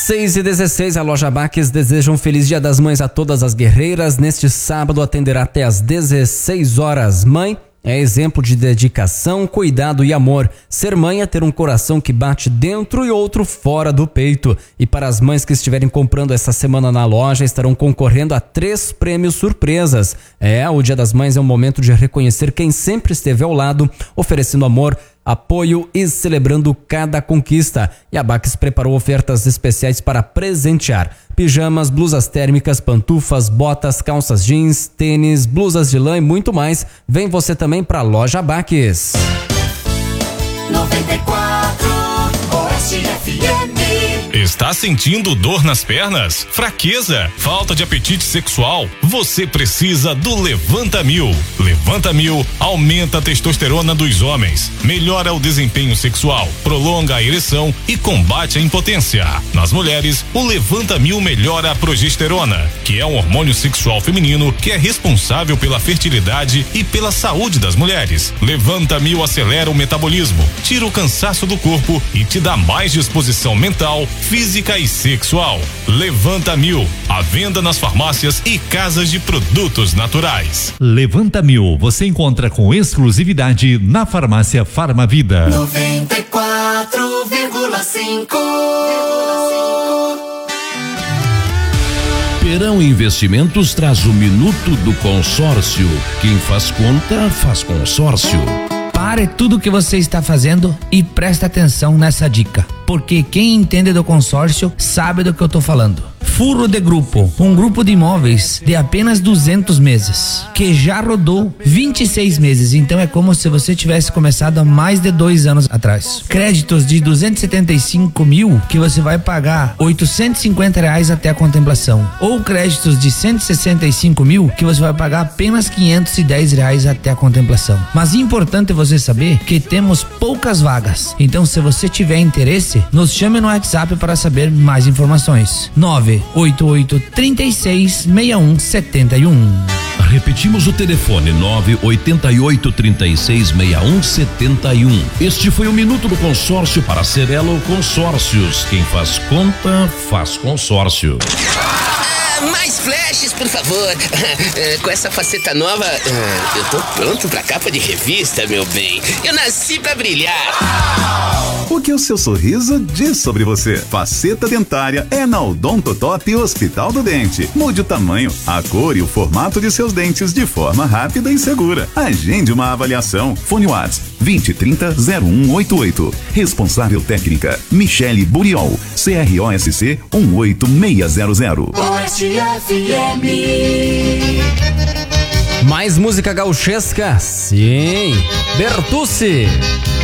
6h16, a loja Baques deseja um feliz Dia das Mães a todas as guerreiras. Neste sábado atenderá até às 16 horas. Mãe é exemplo de dedicação, cuidado e amor. Ser mãe é ter um coração que bate dentro e outro fora do peito. E para as mães que estiverem comprando essa semana na loja, estarão concorrendo a 3 prêmios surpresas. O Dia das Mães é um momento de reconhecer quem sempre esteve ao lado, oferecendo amor, apoio e celebrando cada conquista. E a Baques preparou ofertas especiais para presentear: pijamas, blusas térmicas, pantufas, botas, calças jeans, tênis, blusas de lã e muito mais. Vem você também para a loja Baques. 94 Oeste FM. Está sentindo dor nas pernas? Fraqueza? Falta de apetite sexual? Você precisa do Levanta Mil. Levanta Mil aumenta a testosterona dos homens, melhora o desempenho sexual, prolonga a ereção e combate a impotência. Nas mulheres, o Levanta Mil melhora a progesterona, que é um hormônio sexual feminino que é responsável pela fertilidade e pela saúde das mulheres. Levanta Mil acelera o metabolismo, tira o cansaço do corpo e te dá mais disposição mental, física e sexual. Levanta Mil, à venda nas farmácias e casas de produtos naturais. Levanta Mil, você encontra com exclusividade na farmácia Farmavida. 94,5. Perão Investimentos traz o Minuto do Consórcio. Quem faz conta, faz consórcio. Pare tudo o que você está fazendo e preste atenção nessa dica, porque quem entende do consórcio sabe do que eu tô falando. Furro de Grupo, um grupo de imóveis de apenas 200 meses, que já rodou 26 meses, então é como se você tivesse começado há mais de 2 anos atrás. Créditos de 275 mil que você vai pagar R$850 até a contemplação, ou créditos de 165 mil que você vai pagar apenas R$510 até a contemplação. Mas é importante você saber que temos poucas vagas, então se você tiver interesse, nos chame no WhatsApp para saber mais informações. 988-36-6171. Repetimos o telefone: 988-36-6171. Este foi o Minuto do Consórcio para Cerelo Consórcios. Quem faz conta, faz consórcio. Mais flashes, por favor. Com essa faceta nova, eu tô pronto pra capa de revista, meu bem. Eu nasci pra brilhar. O que o seu sorriso diz sobre você? Faceta dentária é na Odontotop Hospital do Dente. Mude o tamanho, a cor e o formato de seus dentes de forma rápida e segura. Agende uma avaliação. Fone WhatsApp 2030-0188. Responsável técnica Michele Buriol, CROSC 18600. Oeste FM. Mais música gauchesca? Sim, Bertucci.